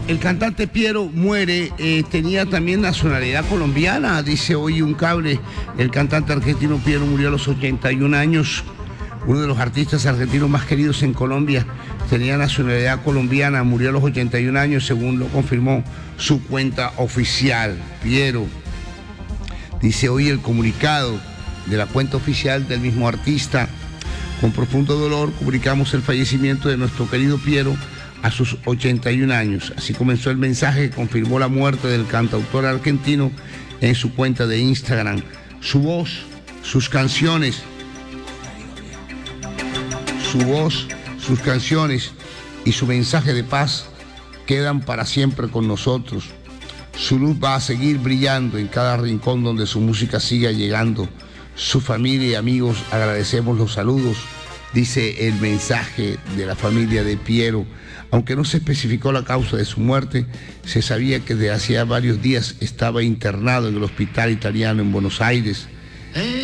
El cantante Piero muere, tenía también nacionalidad colombiana, dice hoy un cable. El cantante argentino Piero murió a los 81 años, uno de los artistas argentinos más queridos en Colombia. Tenía nacionalidad colombiana, murió a los 81 años, según lo confirmó su cuenta oficial. Piero, dice hoy el comunicado de la cuenta oficial del mismo artista. Con profundo dolor comunicamos el fallecimiento de nuestro querido Piero a sus 81 años. Así comenzó el mensaje que confirmó la muerte del cantautor argentino en su cuenta de Instagram. Su voz, sus canciones, sus canciones y su mensaje de paz quedan para siempre con nosotros. Su luz va a seguir brillando en cada rincón donde su música siga llegando. Su familia y amigos, agradecemos los saludos, dice el mensaje de la familia de Piero. Aunque no se especificó la causa de su muerte, se sabía que desde hacía varios días estaba internado en el hospital italiano en Buenos Aires.